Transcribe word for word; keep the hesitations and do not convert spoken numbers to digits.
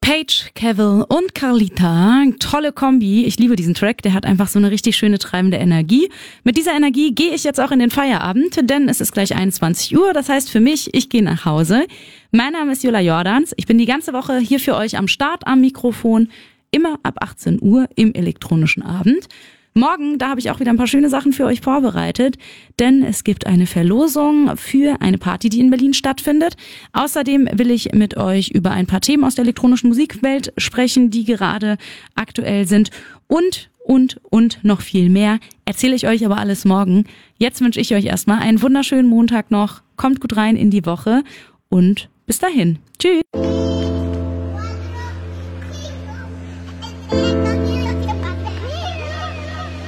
Paige, Cavill und Carlita, tolle Kombi. Ich liebe diesen Track, der hat einfach so eine richtig schöne treibende Energie. Mit dieser Energie gehe ich jetzt auch in den Feierabend, denn es ist gleich einundzwanzig Uhr. Das heißt für mich, ich gehe nach Hause. Mein Name ist Jula Jordans. Ich bin die ganze Woche hier für euch am Start am Mikrofon, immer ab achtzehn Uhr im elektronischen Abend. Morgen, da habe ich auch wieder ein paar schöne Sachen für euch vorbereitet, denn es gibt eine Verlosung für eine Party, die in Berlin stattfindet. Außerdem will ich mit euch über ein paar Themen aus der elektronischen Musikwelt sprechen, die gerade aktuell sind und, und, und noch viel mehr. Erzähle ich euch aber alles morgen. Jetzt wünsche ich euch erstmal einen wunderschönen Montag noch. Kommt gut rein in die Woche und bis dahin. Tschüss.